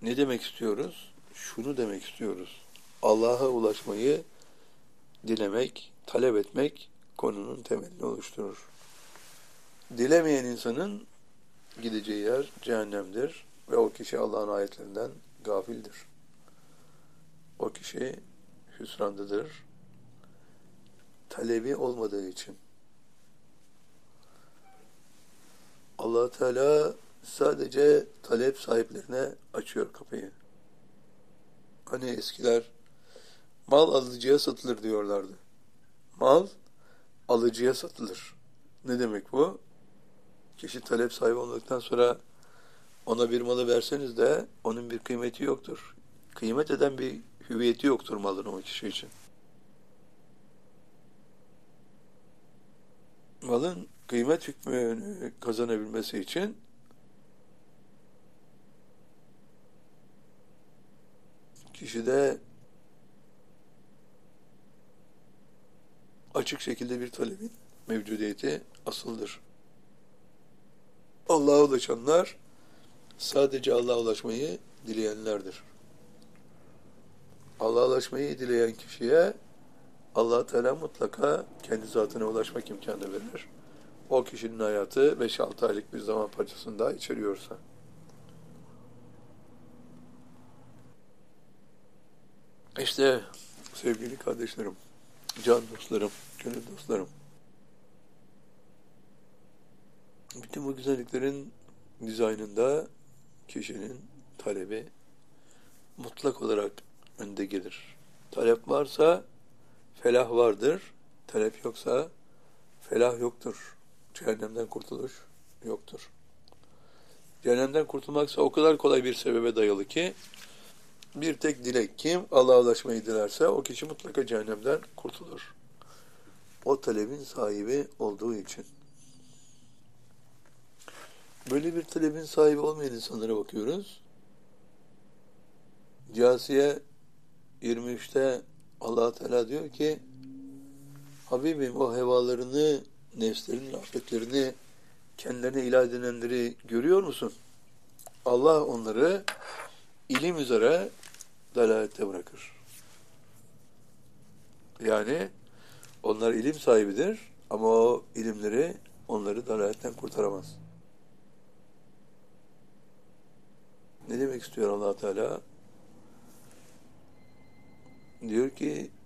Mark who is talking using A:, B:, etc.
A: Ne demek istiyoruz? Şunu demek istiyoruz. Allah'a ulaşmayı dilemek, talep etmek konunun temelini oluşturur. Dilemeyen insanın gideceği yer cehennemdir ve o kişi Allah'ın ayetlerinden gafildir. O kişi hüsrandadır. Talebi olmadığı için. Allah Teala sadece talep sahiplerine açıyor kapıyı. Hani eskiler mal alıcıya satılır diyorlardı. Mal alıcıya satılır. Ne demek bu? Kişi talep sahibi olduktan sonra ona bir malı verseniz de onun bir kıymeti yoktur. Kıymet eden bir hüviyeti yoktur malın o kişi için. Malın kıymet hükmünü kazanabilmesi için kişide açık şekilde bir talebin mevcudiyeti asıldır. Allah'a ulaşanlar sadece Allah'a ulaşmayı dileyenlerdir. Allah'a ulaşmayı dileyen kişiye Allah Teala mutlaka kendi zatına ulaşmak imkanı verir. O kişinin hayatı 5-6 aylık bir zaman parçasını daha içeriyorsa. İşte sevgili kardeşlerim, can dostlarım, gönül dostlarım. Bütün bu güzelliklerin dizaynında kişinin talebi mutlak olarak önde gelir. Talep varsa felah vardır. Talep yoksa felah yoktur. Cehennemden kurtuluş yoktur. Cehennemden kurtulmaksa o kadar kolay bir sebebe dayalı ki bir tek dilek kim Allah'a ulaşmayı dilerse o kişi mutlaka cehennemden kurtulur. O talebin sahibi olduğu için. Böyle bir talebin sahibi olmayan insanlara bakıyoruz. Câsiye 23'te Allah Teala diyor ki Habibim o hevalarını, nefslerinin afetlerini kendilerine ilah edinenleri görüyor musun? Allah onları ilim üzere dalalette bırakır. Yani onlar ilim sahibidir ama o ilimleri onları dalaletten kurtaramaz. Ne demek istiyor Allah Teala? Diyor ki